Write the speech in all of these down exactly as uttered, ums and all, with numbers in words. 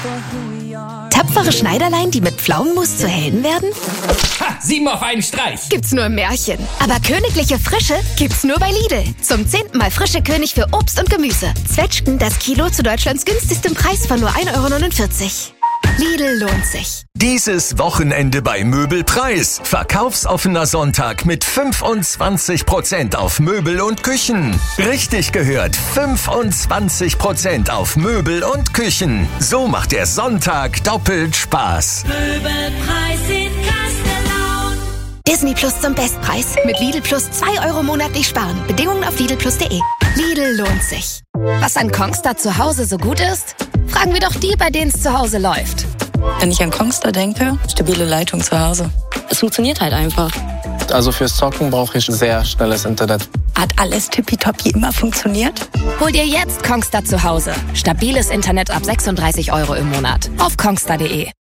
Tapfere Schneiderlein, die mit Pflaumenmus zu Helden werden? Ha! Sieben auf einen Streich! Gibt's nur im Märchen. Aber königliche Frische gibt's nur bei Lidl. Zum zehnten Mal frische König für Obst und Gemüse. Zwetschgen das Kilo zu Deutschlands günstigstem Preis von nur ein Euro neunundvierzig. Lidl lohnt sich. Dieses Wochenende bei Möbelpreis. Verkaufsoffener Sonntag mit fünfundzwanzig Prozent auf Möbel und Küchen. Richtig gehört, fünfundzwanzig Prozent auf Möbel und Küchen. So macht der Sonntag doppelt Spaß. Möbelpreis in Kastellaun. Disney Plus zum Bestpreis. Mit Lidl Plus zwei Euro monatlich sparen. Bedingungen auf lidl plus punkt de. Lidl lohnt sich. Was an Kongstar zu Hause so gut ist? Fragen wir doch die, bei denen es zu Hause läuft. Wenn ich an Kongstar denke, stabile Leitung zu Hause. Es funktioniert halt einfach. Also fürs Zocken brauche ich sehr schnelles Internet. Hat alles tippitoppi immer funktioniert? Hol dir jetzt Kongstar zu Hause. Stabiles Internet ab sechsunddreißig Euro im Monat. Auf kongstar punkt de.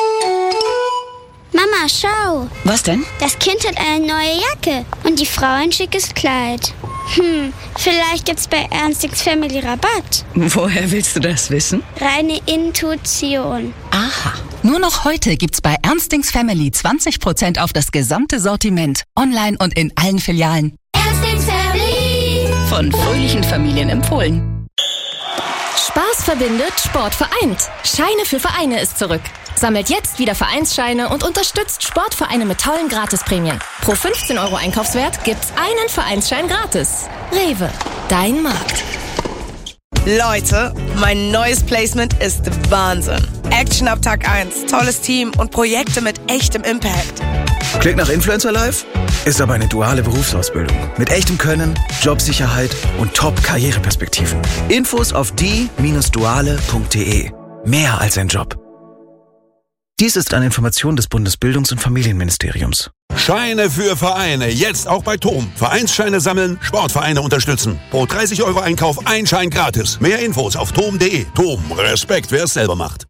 Mama, schau. Was denn? Das Kind hat eine neue Jacke und die Frau ein schickes Kleid. Hm, vielleicht gibt's bei Ernstings Family Rabatt. Woher willst du das wissen? Reine Intuition. Aha. Nur noch heute gibt's bei Ernstings Family zwanzig Prozent auf das gesamte Sortiment. Online und in allen Filialen. Ernstings Family. Von fröhlichen Familien empfohlen. Spaß verbindet, Sport vereint. Scheine für Vereine ist zurück. Sammelt jetzt wieder Vereinsscheine und unterstützt Sportvereine mit tollen Gratisprämien. Pro fünfzehn Euro Einkaufswert gibt's einen Vereinsschein gratis. Rewe, dein Markt. Leute, mein neues Placement ist Wahnsinn. Action ab Tag eins, tolles Team und Projekte mit echtem Impact. Klingt nach Influencer Life? Ist aber eine duale Berufsausbildung. Mit echtem Können, Jobsicherheit und Top-Karriereperspektiven. Infos auf die Bindestrich duale Punkt de. Mehr als ein Job. Dies ist eine Information des Bundesbildungs- und Familienministeriums. Scheine für Vereine, jetzt auch bei T O M. Vereinsscheine sammeln, Sportvereine unterstützen. Pro dreißig Euro Einkauf ein Schein gratis. Mehr Infos auf tom punkt de. T O M, Respekt, wer es selber macht.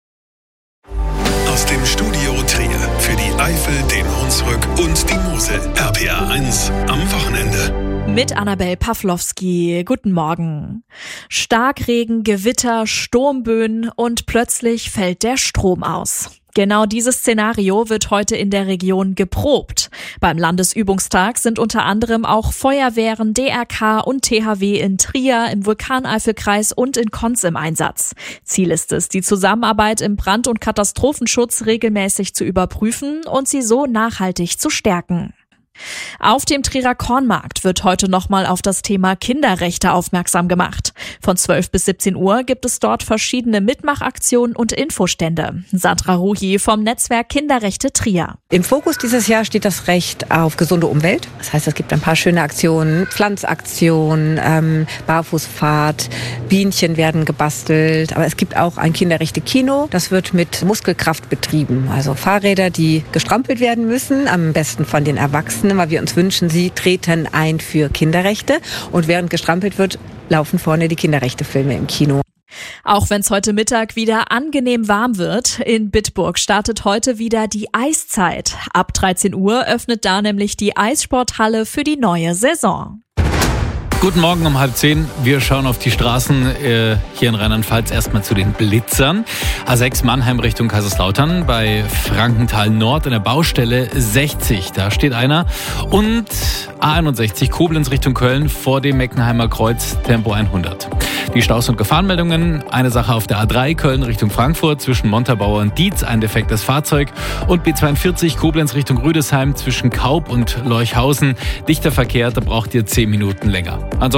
Aus dem Studio Trier für die Eifel, den Hunsrück und die Mosel. R P A eins am Wochenende. Mit Annabel Pawlowski. Guten Morgen. Starkregen, Gewitter, Sturmböen und plötzlich fällt der Strom aus. Genau dieses Szenario wird heute in der Region geprobt. Beim Landesübungstag sind unter anderem auch Feuerwehren, D R K und T H W in Trier, im Vulkaneifelkreis und in Konz im Einsatz. Ziel ist es, die Zusammenarbeit im Brand- und Katastrophenschutz regelmäßig zu überprüfen und sie so nachhaltig zu stärken. Auf dem Trierer Kornmarkt wird heute nochmal auf das Thema Kinderrechte aufmerksam gemacht. Von zwölf bis siebzehn Uhr gibt es dort verschiedene Mitmachaktionen und Infostände. Sandra Ruhi vom Netzwerk Kinderrechte Trier. Im Fokus dieses Jahr steht das Recht auf gesunde Umwelt. Das heißt, es gibt ein paar schöne Aktionen, Pflanzaktionen, ähm, Barfußfahrt, Bienchen werden gebastelt. Aber es gibt auch ein Kinderrechte-Kino. Das wird mit Muskelkraft betrieben. Also Fahrräder, die gestrampelt werden müssen, am besten von den Erwachsenen, weil wir uns wünschen, sie treten ein für Kinderrechte. Und während gestrampelt wird, laufen vorne die Kinderrechte-Filme im Kino. Auch wenn es heute Mittag wieder angenehm warm wird, in Bitburg startet heute wieder die Eiszeit. Ab dreizehn Uhr öffnet da nämlich die Eissporthalle für die neue Saison. Guten Morgen um halb zehn. Wir schauen auf die Straßen äh, hier in Rheinland-Pfalz erstmal zu den Blitzern. A sechs Mannheim Richtung Kaiserslautern, bei Frankenthal Nord in der Baustelle sechzig. Da steht einer. Und A einundsechzig Koblenz Richtung Köln vor dem Meckenheimer Kreuz, Tempo hundert. Die Staus- und Gefahrenmeldungen. Eine Sache auf der A drei Köln Richtung Frankfurt zwischen Montabaur und Dietz, ein defektes Fahrzeug. Und B zweiundvierzig Koblenz Richtung Rüdesheim zwischen Kaub und Leuchhausen. Dichter Verkehr, da braucht ihr zehn Minuten länger. Ansonsten